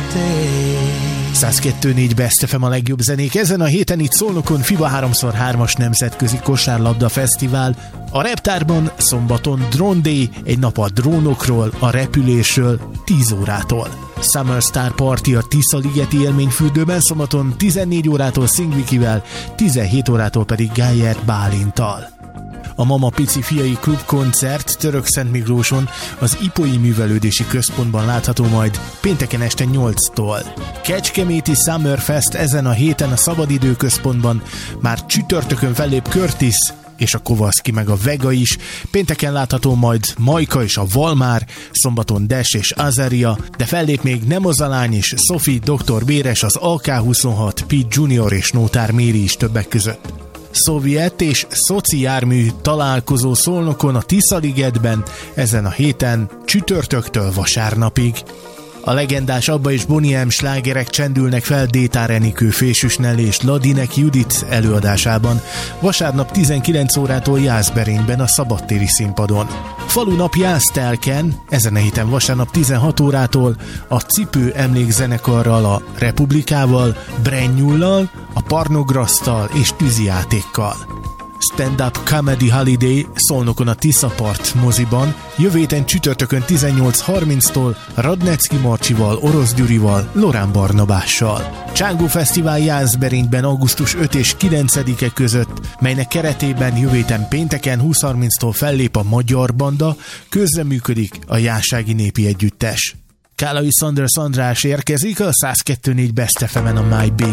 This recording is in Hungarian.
102.4 Best FM a legjobb zenék. Ezen a héten itt Szolnokon FIBA 3x3-as nemzetközi kosárlabda fesztivál. A Reptárban szombaton Drone Day, egy nap a drónokról, a repülésről 10 órától. Summer Star Party a Tisza-ligeti élményfürdőben szombaton 14 órától Szingvikivel, 17 órától pedig Gájer Bálinttal. A Mama Pici Fiai Klub koncert Törökszentmiklóson az Ipói Művelődési Központban látható majd pénteken este 8-tól. Kecskeméti Summerfest ezen a héten a Szabadidő Központban, már csütörtökön fellép Curtis és a Kovaszki meg a Vega is, pénteken látható majd Majka és a Valmár, szombaton Des és Azaria, de fellép még Nemozalány és Sophie, Dr. Béres, az AK-26, Pete Junior és Nótár Méri is többek között. Szovjet és szoci jármű találkozó Szolnokon a Tisza-ligetben ezen a héten csütörtöktől vasárnapig. A legendás Abba és Boney M slágerek csendülnek fel Détár Enikő Fésűsnell és Ladinek Judit előadásában vasárnap 19 órától Jászberényben a szabadtéri színpadon. Falunap Jásztelken ezen a héten vasárnap 16 órától a Cipő emlékzenekarral, a Republikával, Brennyullal, a Parnograsztal és tűzijátékkal. Stand-up Comedy Holiday Szolnokon a Tiszapart moziban, jövő héten csütörtökön 18:30-tól Radnecki Marcsival, Orosz Gyurival, Lorán Barnabással. Csángó Fesztivál Jászberényben augusztus 5 és 9-e között, melynek keretében jövő héten pénteken 20:30-tól fellép a Magyar Banda, közreműködik a Jászági Népi Együttes. Kálai Sanders András érkezik a 102.4 Best FM-en a My Baby